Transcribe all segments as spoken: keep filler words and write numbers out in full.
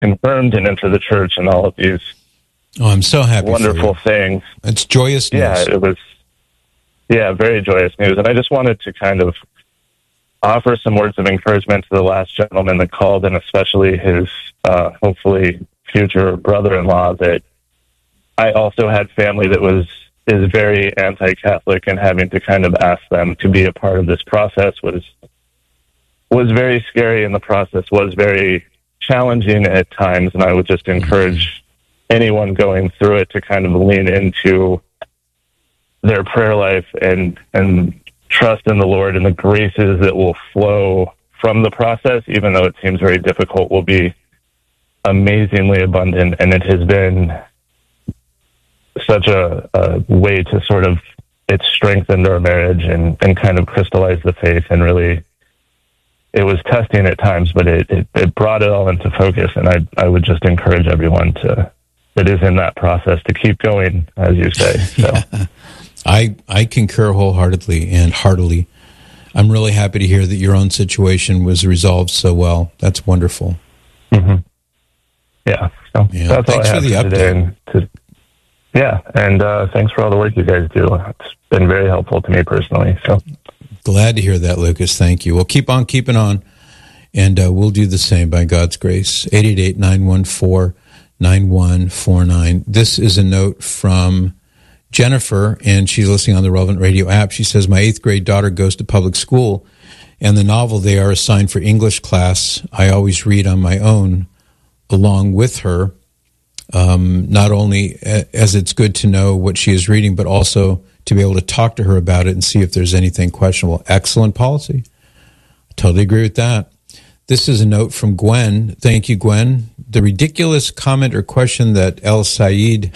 confirmed and into the church and all of these oh, I'm so happy wonderful for you. things. It's joyous news. Yeah, it was, yeah, very joyous news. And I just wanted to kind of offer some words of encouragement to the last gentleman that called, and especially his, uh, hopefully, future brother-in-law, that I also had family that was is very anti-Catholic, and having to kind of ask them to be a part of this process was was very scary, and the process was very challenging at times. And I would just encourage anyone going through it to kind of lean into their prayer life and and trust in the Lord, and the graces that will flow from the process, even though it seems very difficult, will be amazingly abundant. And it has been such a, a way to sort of, it's strengthened our marriage and, and kind of crystallized the faith, and really, it was testing at times, but it, it, it brought it all into focus. And I I would just encourage everyone to, that is in that process, to keep going, as you say. So. Yeah. I, I concur wholeheartedly and heartily. I'm really happy to hear that your own situation was resolved so well. That's wonderful. Mm-hmm. Yeah. So yeah. That's Thanks all I for have the for update. today. And to, yeah, and uh, thanks for all the work you guys do. It's been very helpful to me personally. So glad to hear that, Lucas. Thank you. Well, keep on keeping on, and uh, we'll do the same by God's grace. eight eight eight, nine one four, nine one four nine. This is a note from Jennifer, and she's listening on the Relevant Radio app. She says, my eighth grade daughter goes to public school, and the novel they are assigned for English class, I always read on my own along with her, um, not only as it's good to know what she is reading, but also to be able to talk to her about it and see if there's anything questionable. Excellent policy. I totally agree with that. This is a note from Gwen. Thank you, Gwen. The ridiculous comment or question that El Said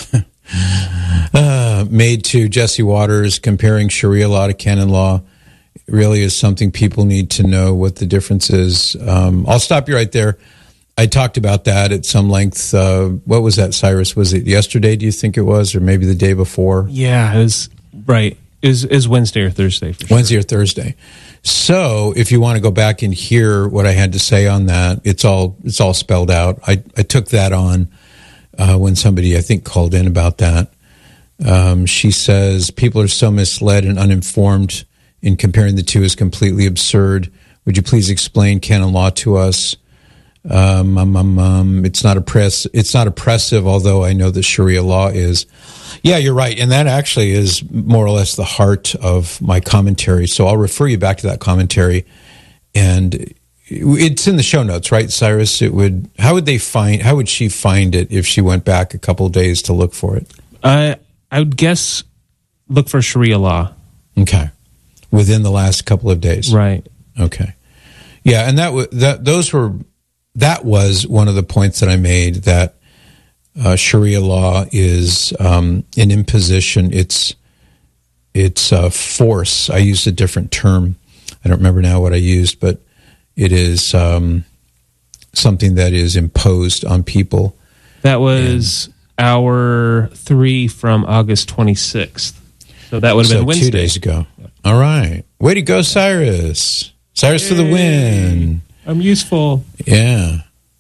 uh, made to Jesse Waters comparing Sharia law to canon law really is something people need to know what the difference is. Um, I'll stop you right there. I talked about that at some length. Uh, what was that, Cyrus? Was it yesterday, do you think it was, or maybe the day before? Yeah, it was, right. It was, it was Wednesday or Thursday, for sure. Wednesday or Thursday. So if you want to go back and hear what I had to say on that, it's all it's all spelled out. I, I took that on uh, when somebody, I think, called in about that. Um, she says, people are so misled and uninformed, in comparing the two is completely absurd. Would you please explain canon law to us? Um, um, um, um, it's not oppress. It's not oppressive, although I know that Sharia law is. Yeah, you're right, and that actually is more or less the heart of my commentary. So I'll refer you back to that commentary, and it's in the show notes, right, Cyrus? It would. How would they find? How would she find it if she went back a couple of days to look for it? I I would guess look for Sharia law. Okay, within the last couple of days, right? Okay, yeah, and that w- that those were. That was one of the points that I made, that uh, Sharia law is um, an imposition. It's it's a force. I used a different term. I don't remember now what I used, but it is um, something that is imposed on people. That was and, hour three from August twenty-sixth. So that would have so been Wednesday. two days ago. All right. Way to go, Cyrus. Cyrus Yay. For the win. I'm useful. Yeah.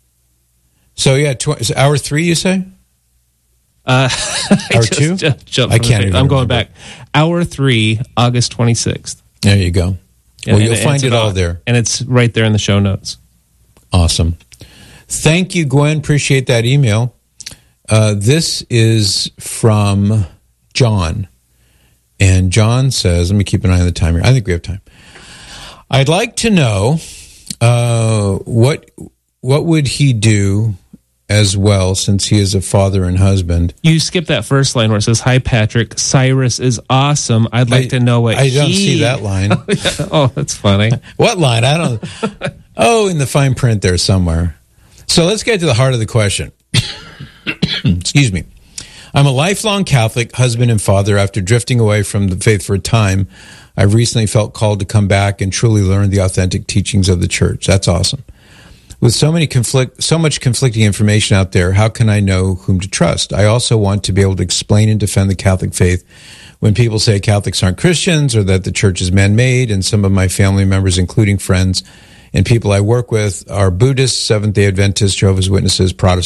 So, yeah, tw- hour three, you say? Uh, hour two? I can't even I'm going remember. back. Hour three, August twenty-sixth. There you go. Well, and, you'll and find it about, all there. And it's right there in the show notes. Awesome. Thank you, Gwen. Appreciate that email. Uh, this is from John. And John says, let me keep an eye on the time here. I think we have time. I'd like to know uh, what what would he do as well, since he is a father and husband. You skip that first line where it says, hi, Patrick, Cyrus is awesome. I'd like I, to know what I he... don't see that line. Oh, that's funny. What line? I don't... Oh, in the fine print there somewhere. So let's get to the heart of the question. Excuse me. I'm a lifelong Catholic, husband and father. After drifting away from the faith for a time, I've recently felt called to come back and truly learn the authentic teachings of the church. That's awesome. With so many conflict, so much conflicting information out there, how can I know whom to trust? I also want to be able to explain and defend the Catholic faith when people say Catholics aren't Christians or that the church is man-made, and some of my family members, including friends and people I work with are Buddhists, Seventh-day Adventists, Jehovah's Witnesses, Protestants,